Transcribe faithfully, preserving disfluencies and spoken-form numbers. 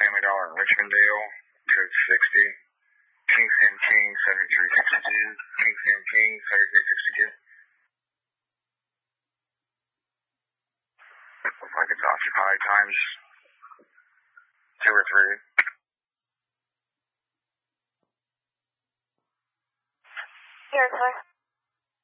Family Dollar in Richmondale, code sixty. King Sam King, seventy-three sixty-two. King Sam King, seventy-three sixty-two. Looks like it's occupied times two or three. Here, sir.